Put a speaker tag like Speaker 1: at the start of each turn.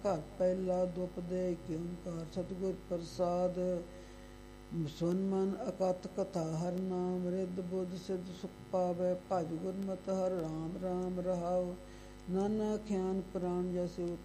Speaker 1: ਘਰ ਪਹਿਲਾ ਦੁਪਦੇ ਏਕ ਓੰਕਾਰ ਸਤਿਗੁਰ ਪ੍ਰਸਾਦ। ਸੁਨ ਮਨ ਅਕਥ ਕਥਾ ਹਰ ਨਾਮ, ਰਿੱਧ ਬੁੱਧ ਸਿੱਧ ਸੁਖ ਪਾਵੈ। ਭਜ ਗੁਰਮਤਿ ਹਰਿ ਰਾਮ ਰਾਮ ਰਹਾਉ, ਨਾਨਾ ਖਿਆਨ ਪ੍ਰਾਣ ਜੈਸੇ